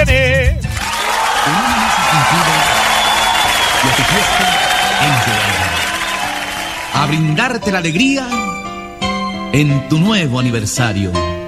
viene. Con una mesa cumplida, lo que fiesta en Joana. A brindarte la alegría en tu nuevo aniversario.